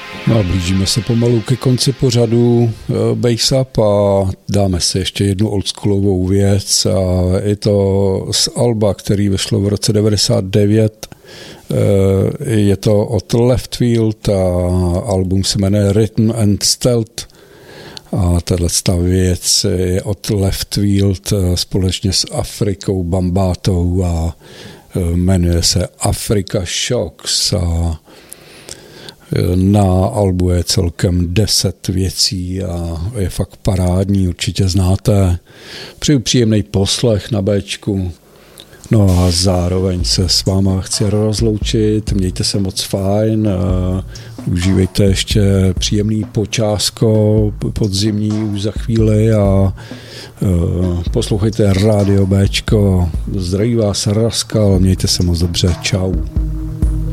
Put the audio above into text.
No a blížíme se pomalu ke konci pořadu Bass Up a dáme si ještě jednu oldschoolovou věc a je to z alba, který vyšlo v roce 99. Je to od Leftfield a album se jmenuje Rhythm and Stealth a tato věc je od Leftfield společně s Afrikou Bambatou a jmenuje se Africa Shocks a na albu je celkem 10 věcí a je fakt parádní, určitě znáte. Přeju příjemný poslech na Bčku. No a zároveň se s váma chci rozloučit, mějte se moc fajn, užívejte ještě příjemný počásko podzimní už za chvíli a poslouchejte Rádio Bčko. Zdraví vás Raskal, mějte se moc dobře, čau.